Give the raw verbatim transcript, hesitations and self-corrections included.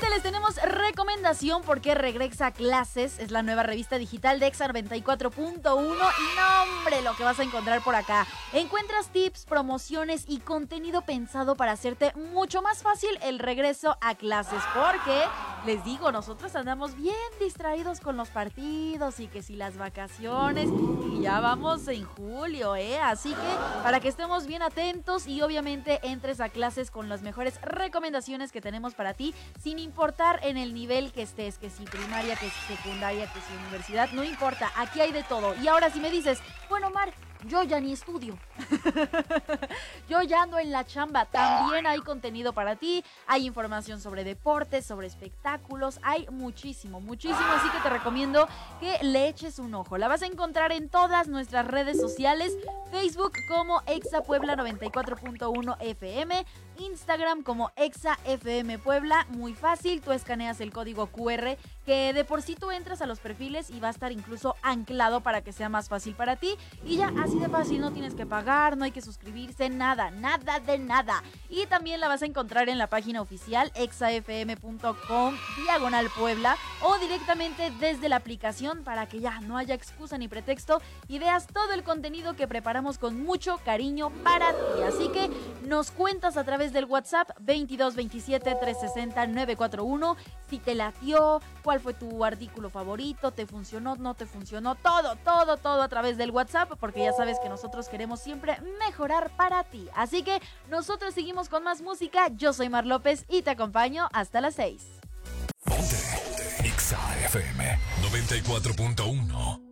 Obviamente les tenemos recomendación porque regresa a clases. Es la nueva revista digital de Exa noventa y cuatro punto uno. Y no, hombre, lo que vas a encontrar por acá. Encuentras tips, promociones y contenido pensado para hacerte mucho más fácil el regreso a clases. Porque, les digo, nosotros andamos bien distraídos con los partidos y que si las vacaciones. Y ya vamos en julio, ¿eh? Así que para que estemos bien atentos y obviamente entres a clases con las mejores recomendaciones que tenemos para ti, sin importar en el nivel que estés, que si primaria, que si secundaria, que si universidad, no importa, aquí hay de todo. Y ahora si me dices, bueno, Mar, yo ya ni estudio, yo ya ando en la chamba, también hay contenido para ti, hay información sobre deportes, sobre espectáculos, hay muchísimo, muchísimo, así que te recomiendo que le eches un ojo. La vas a encontrar en todas nuestras redes sociales, Facebook como Exa Puebla noventa y cuatro punto uno F M, Instagram como Exa F M Puebla, muy fácil, tú escaneas el código Q R que de por sí tú entras a los perfiles y va a estar incluso anclado para que sea más fácil para ti y ya así de fácil, no tienes que pagar, no hay que suscribirse, nada, nada de nada. Y también la vas a encontrar en la página oficial exafm punto com diagonal Puebla o directamente desde la aplicación para que ya no haya excusa ni pretexto y veas todo el contenido que preparamos con mucho cariño para ti. Así que nos cuentas a través del WhatsApp veintidós veintisiete trescientos sesenta novecientos cuarenta y uno si te latió, cuál fue tu artículo favorito, te funcionó, no te funcionó, todo, todo, todo a través del WhatsApp, porque ya sabes que nosotros queremos siempre mejorar para ti. Así que nosotros seguimos con más música. Yo soy Mar López y te acompaño hasta las seis. Ponte, Ponte. Exa F M noventa y cuatro punto uno.